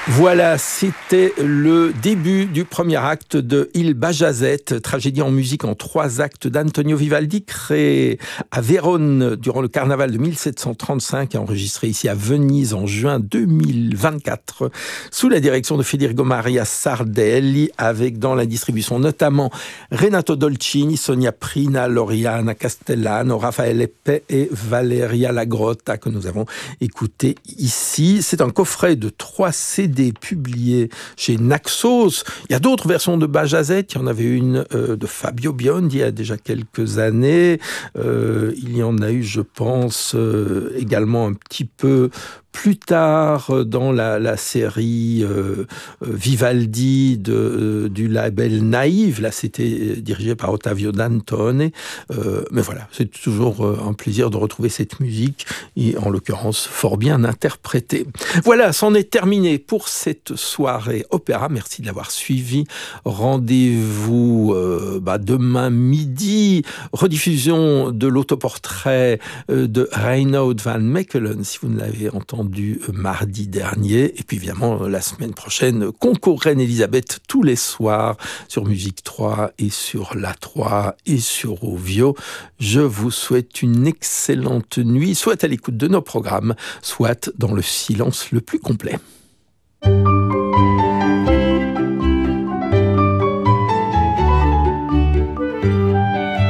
Voilà, c'était le début du premier acte de Il Bajazet, tragédie en musique en 3 actes d'Antonio Vivaldi, créé à Vérone durant le carnaval de 1735 et enregistré ici à Venise en juin 2024, sous la direction de Federico Maria Sardelli, avec dans la distribution notamment Renato Dolcini, Sonia Prina, Loriana Castellano, Raffaele Pe et Valeria Lagrotta, que nous avons écouté ici. C'est un coffret de 3 CD publié chez Naxos. Il y a d'autres versions de Bajazet. Il y en avait une de Fabio Biondi il y a déjà quelques années. Il y en a eu, je pense, également un petit peu plus tard dans la série Vivaldi du label Naïve. Là, c'était dirigé par Ottavio Dantone. Mais voilà, c'est toujours un plaisir de retrouver cette musique, et en l'occurrence fort bien interprétée. Voilà, c'en est terminé pour cette soirée opéra. Merci de l'avoir suivi. Rendez-vous demain midi. Rediffusion de l'autoportrait de Reinoud van Mechelen, si vous ne l'avez entendu mardi dernier. Et puis évidemment, la semaine prochaine, Concours Reine-Elisabeth tous les soirs sur Musique 3 et sur La 3 et sur Ovio. Je vous souhaite une excellente nuit, soit à l'écoute de nos programmes, soit dans le silence le plus complet.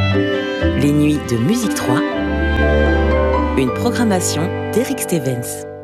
Les nuits de Musique 3, une programmation d'Éric Stevens.